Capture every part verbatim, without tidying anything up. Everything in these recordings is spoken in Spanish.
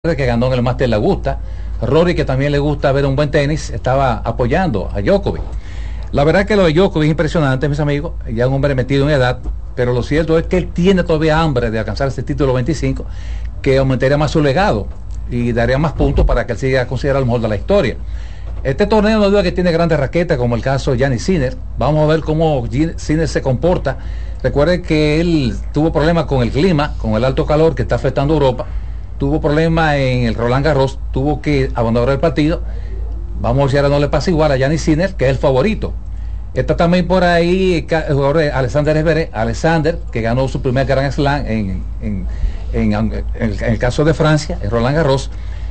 que ganó en el Máster de Augusta. Rory, que también le gusta ver un buen tenis, estaba apoyando a Djokovic. La verdad que lo de Djokovic es impresionante, mis amigos, ya un hombre metido en edad, pero lo cierto es que él tiene todavía hambre de alcanzar ese título veinticinco, que aumentaría más su legado y daría más puntos para que él siga considerado el mejor de la historia. Este torneo no duda que tiene grandes raquetas, como el caso de Jannik Sinner. Vamos a ver cómo Sinner se comporta. Recuerden que él tuvo problemas con el clima, con el alto calor que está afectando a Europa. Tuvo problemas en el Roland Garros, tuvo que abandonar el partido. Vamos a ver si ahora no le pasa igual a Jannik Sinner, que es el favorito. Está también por ahí el jugador de Alexander Zverev, Alexander, que ganó su primer Grand Slam en, en, en, en, el, en el caso de Francia, en Roland Garros.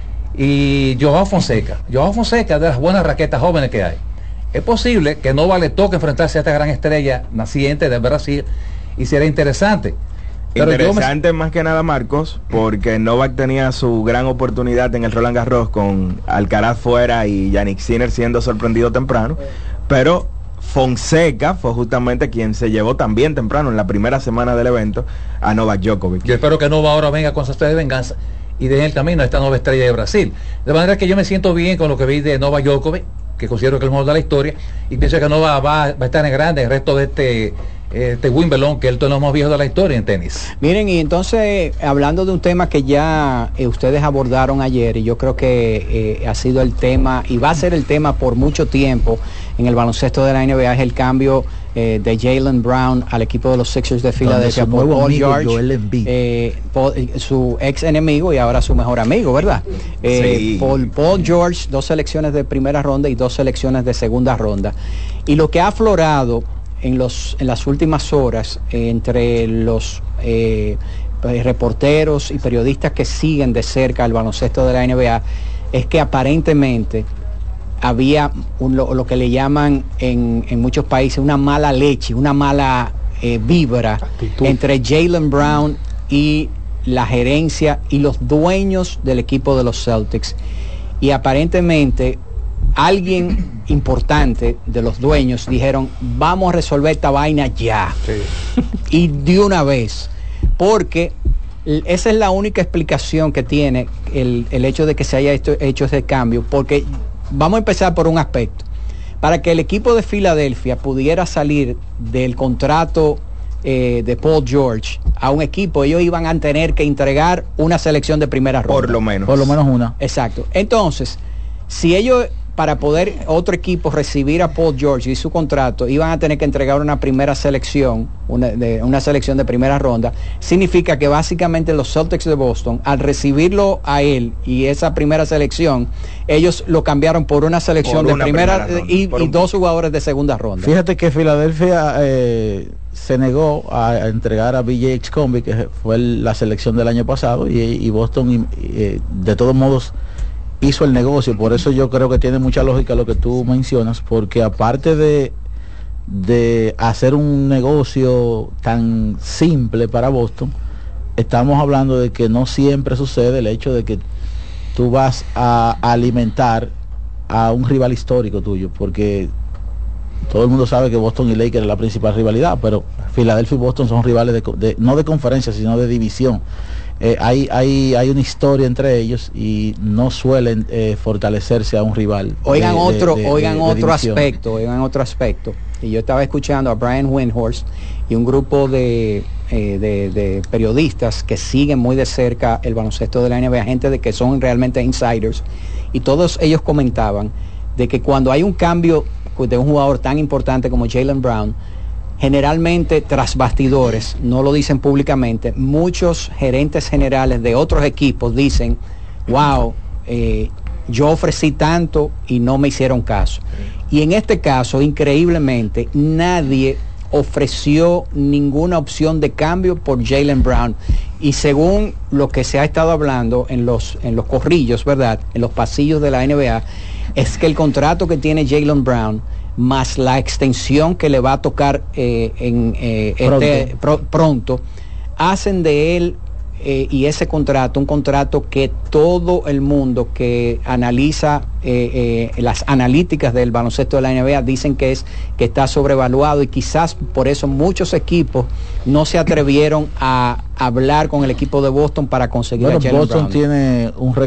Y Joao Fonseca. Joao Fonseca, de las buenas raquetas jóvenes que hay. Es posible que Novak le toque enfrentarse a esta gran estrella naciente de Brasil, y será interesante. Pero interesante me... más que nada, Marcos, porque Novak tenía su gran oportunidad en el Roland Garros con Alcaraz fuera y Jannik Sinner siendo sorprendido temprano, pero Fonseca fue justamente quien se llevó también temprano en la primera semana del evento a Novak Djokovic. Yo espero que Novak ahora venga con su estrella de venganza y deje el camino a esta nueva estrella de Brasil. De manera que yo me siento bien con lo que vi de Novak Djokovic, que considero que es el mejor de la historia, y pienso que Novak va, va a estar en grande el resto de este este Wimbledon, que es el torneo más viejo de la historia en tenis. Miren, y entonces, hablando de un tema que ya eh, ustedes abordaron ayer, y yo creo que eh, ha sido el tema, y va a ser el tema por mucho tiempo en el baloncesto de la N B A, es el cambio eh, de Jaylen Brown al equipo de los Sixers de Filadelfia por Paul George, eh, Paul, su ex enemigo y ahora su mejor amigo, ¿verdad? Eh, sí. Paul, Paul George, dos selecciones de primera ronda y dos selecciones de segunda ronda. Y lo que ha aflorado En, los, en las últimas horas eh, entre los eh, reporteros y periodistas que siguen de cerca el baloncesto de la N B A es que aparentemente había un, lo, lo que le llaman en, en muchos países una mala leche, una mala eh, vibra Actitud. entre Jaylen Brown y la gerencia y los dueños del equipo de los Celtics, y aparentemente alguien importante de los dueños dijeron: vamos a resolver esta vaina ya, sí. y de una vez, porque esa es la única explicación que tiene el, el hecho de que se haya hecho, hecho ese cambio. Porque vamos a empezar por un aspecto: para que el equipo de Filadelfia pudiera salir del contrato eh, de Paul George a un equipo, ellos iban a tener que entregar una selección de primera ronda, por lo menos por lo menos una. Exacto. Entonces, si ellos, para poder otro equipo recibir a Paul George y su contrato, iban a tener que entregar una primera selección, una, de, una selección de primera ronda, significa que básicamente los Celtics de Boston, al recibirlo a él y esa primera selección, ellos lo cambiaron por una selección por una de primera, primera ronda, y, y un... dos jugadores de segunda ronda. Fíjate que Filadelfia eh, se negó a, a entregar a B J Excombi, que fue el, la selección del año pasado, y, y Boston y, eh, de todos modos hizo el negocio. Por eso yo creo que tiene mucha lógica lo que tú mencionas, porque aparte de de hacer un negocio tan simple para Boston, estamos hablando de que no siempre sucede el hecho de que tú vas a alimentar a un rival histórico tuyo, porque todo el mundo sabe que Boston y Lakers es la principal rivalidad, pero Filadelfia y Boston son rivales de, de, no de conferencia, sino de división. Eh, hay, hay, hay una historia entre ellos y no suelen eh, fortalecerse a un rival. Oigan de, otro, de, de, oigan de, de otro división. aspecto, oigan otro aspecto. Y yo estaba escuchando a Brian Windhorst y un grupo de, eh, de, de periodistas que siguen muy de cerca el baloncesto de la N B A, gente de que son realmente insiders, y todos ellos comentaban de que cuando hay un cambio de un jugador tan importante como Jaylen Brown, generalmente tras bastidores, no lo dicen públicamente, muchos gerentes generales de otros equipos dicen: wow, eh, yo ofrecí tanto y no me hicieron caso. Y en este caso, increíblemente, nadie ofreció ninguna opción de cambio por Jaylen Brown. Y según lo que se ha estado hablando en los, en los corrillos, ¿verdad?, en los pasillos de la N B A, es que el contrato que tiene Jaylen Brown, más la extensión que le va a tocar eh, en, eh, pronto. Este, pro, pronto, hacen de él eh, y ese contrato un contrato que todo el mundo que analiza eh, eh, las analíticas del baloncesto de la N B A dicen que es que está sobrevaluado, y quizás por eso muchos equipos no se atrevieron a hablar con el equipo de Boston para conseguir bueno, a Jaylen Boston Brown. Tiene un